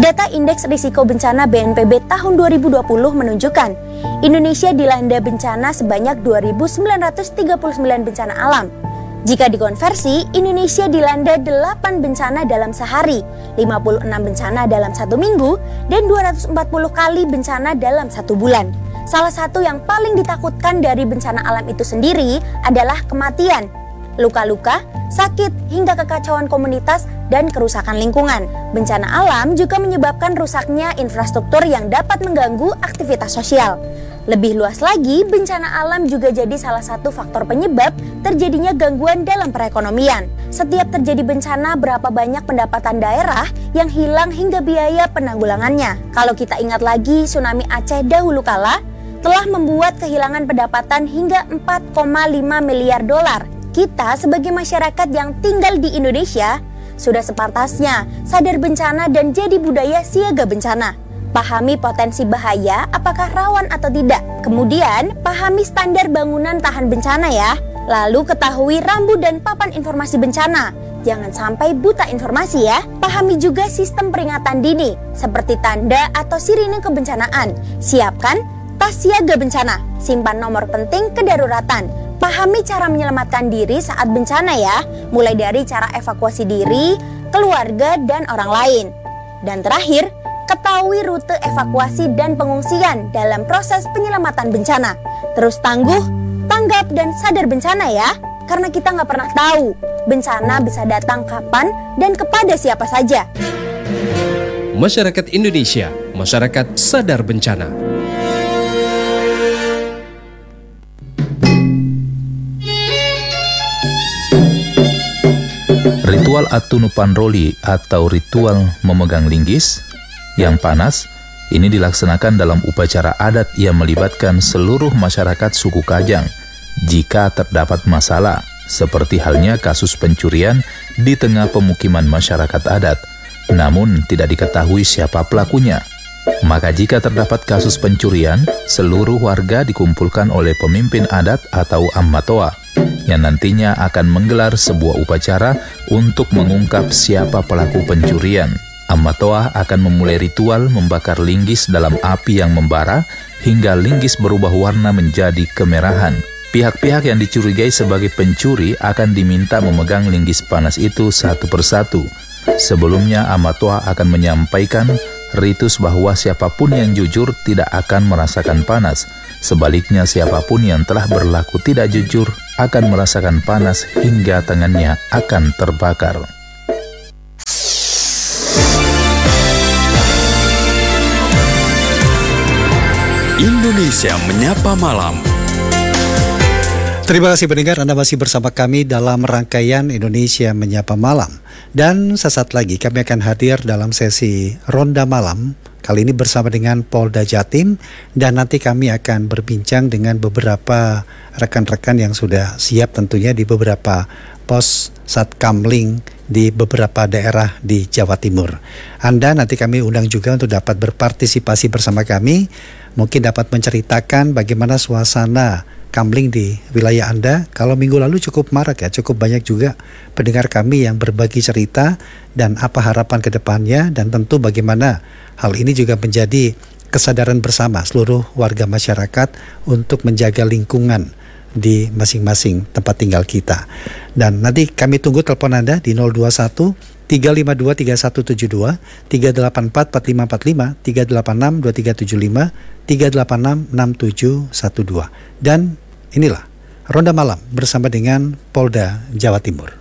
Data Indeks Risiko Bencana BNPB tahun 2020 menunjukkan Indonesia dilanda bencana sebanyak 2.939 bencana alam. Jika dikonversi, Indonesia dilanda 8 bencana dalam sehari, 56 bencana dalam 1 minggu, dan 240 kali bencana dalam 1 bulan. Salah satu yang paling ditakutkan dari bencana alam itu sendiri adalah kematian, luka-luka, sakit, hingga kekacauan komunitas dan kerusakan lingkungan. Bencana alam juga menyebabkan rusaknya infrastruktur yang dapat mengganggu aktivitas sosial. Lebih luas lagi, bencana alam juga jadi salah satu faktor penyebab terjadinya gangguan dalam perekonomian. Setiap terjadi bencana, berapa banyak pendapatan daerah yang hilang hingga biaya penanggulangannya. Kalau kita ingat lagi, tsunami Aceh dahulu kala telah membuat kehilangan pendapatan hingga 4,5 miliar dolar. Kita sebagai masyarakat yang tinggal di Indonesia sudah sepantasnya sadar bencana dan jadi budaya siaga bencana. Pahami potensi bahaya, apakah rawan atau tidak. Kemudian, pahami standar bangunan tahan bencana ya. Lalu ketahui rambu dan papan informasi bencana. Jangan sampai buta informasi ya. Pahami juga sistem peringatan dini, seperti tanda atau sirine kebencanaan. Siapkan tas siaga bencana. Simpan nomor penting kedaruratan. Pahami cara menyelamatkan diri saat bencana ya, mulai dari cara evakuasi diri, keluarga, dan orang lain. Dan terakhir, ketahui rute evakuasi dan pengungsian dalam proses penyelamatan bencana. Terus tangguh, tanggap, dan sadar bencana ya, karena kita nggak pernah tahu bencana bisa datang kapan dan kepada siapa saja. Masyarakat Indonesia, masyarakat sadar bencana. Ritual Atunupan Roli atau ritual memegang linggis yang panas ini dilaksanakan dalam upacara adat yang melibatkan seluruh masyarakat suku Kajang jika terdapat masalah seperti halnya kasus pencurian di tengah pemukiman masyarakat adat namun tidak diketahui siapa pelakunya. Maka jika terdapat kasus pencurian, seluruh warga dikumpulkan oleh pemimpin adat atau ammatoa yang nantinya akan menggelar sebuah upacara untuk mengungkap siapa pelaku pencurian. Ammatoa akan memulai ritual membakar linggis dalam api yang membara hingga linggis berubah warna menjadi kemerahan. Pihak-pihak yang dicurigai sebagai pencuri akan diminta memegang linggis panas itu satu persatu. Sebelumnya, Ammatoa akan menyampaikan ritus bahwa siapapun yang jujur tidak akan merasakan panas. Sebaliknya, siapapun yang telah berlaku tidak jujur akan merasakan panas hingga tangannya akan terbakar. Indonesia Menyapa Malam. Terima kasih pendengar, Anda masih bersama kami dalam rangkaian Indonesia Menyapa Malam. Dan sesaat lagi kami akan hadir dalam sesi Ronda Malam, kali ini bersama dengan Polda Jatim, dan nanti kami akan berbincang dengan beberapa rekan-rekan yang sudah siap tentunya di beberapa pos Satkamling di beberapa daerah di Jawa Timur. Anda nanti kami undang juga untuk dapat berpartisipasi bersama kami, mungkin dapat menceritakan bagaimana suasana Kamling di wilayah Anda. Kalau minggu lalu cukup marak ya, cukup banyak juga pendengar kami yang berbagi cerita dan apa harapan ke depannya, dan tentu bagaimana hal ini juga menjadi kesadaran bersama seluruh warga masyarakat untuk menjaga lingkungan di masing-masing tempat tinggal kita. Dan nanti kami tunggu telepon Anda di 021 352 3172, 384 4545, 386 2375, 386 6712. Dan inilah Ronda Malam bersama dengan Polda Jawa Timur.